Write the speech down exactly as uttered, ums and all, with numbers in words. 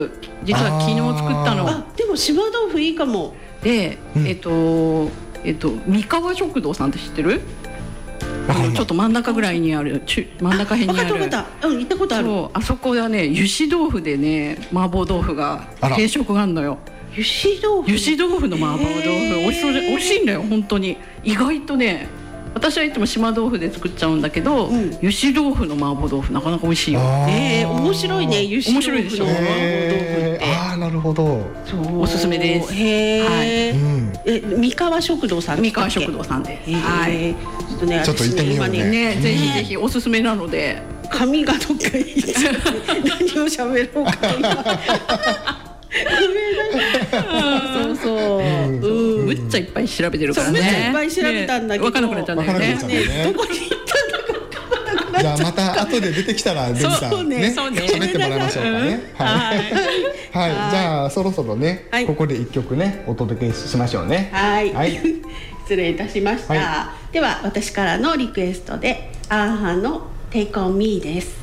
実は昨日作ったの。 あ、でも島豆腐いいかも。 で、 うんえっとえっと三河食堂さんって知ってる？あのちょっと真ん中ぐらいにある、ちゅ真ん中辺にある。 分かった分かった。うん、行ったことある。 そう、あそこはね、油脂豆腐でね、麻婆豆腐があら定食があるのよ。 油脂豆腐。 油脂豆腐の麻婆豆腐、 へー美味しそうで美味しいんだよ本当に。意外とね、私はいつも島豆腐で作っちゃうんだけど、 うん油脂豆腐の麻婆豆腐なかなか美味しいよ。 あーえー、面白いね、油脂豆腐の麻婆豆腐って。 へーあーなるほど。 そうおすすめです。 へー、 うんえ、三河食堂さんだっけ。 三河食堂さんです。 へーはい。 ちょっとね、 ちょっと行ってみようね私今ね、ぜひぜひおすすめなので。 髪がどっかいっちゃって何を喋ろうかな。ごめんなさい。そうそうそう。うん。 むっちゃいっぱい調べてるかそう、 らね。 めっちゃいっぱい調べたんだけど、 分かんなくなっちゃうんだよね分かんなくなっちゃ。うね、どこに行ったのか分からなくなっちゃった。 じゃあまた後で出てきたらデミさそうんねねそうね喋ってもらいましょうかね。はい。はい。じゃあそろそろね、 はいここで一曲ねお届けしましょうね。 はい、 はい失礼いたしました、 はでは私からのリクエストでアーハの Take on Me です。